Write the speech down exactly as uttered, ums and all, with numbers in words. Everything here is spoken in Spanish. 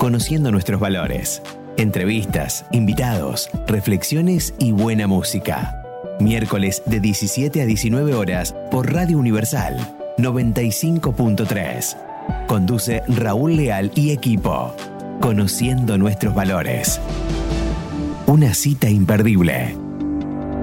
Conociendo nuestros valores. Entrevistas, invitados, reflexiones y buena música. Miércoles de diecisiete a diecinueve horas por Radio Universal noventa y cinco punto tres. Conduce Raúl Leal y equipo. Conociendo nuestros valores. Una cita imperdible.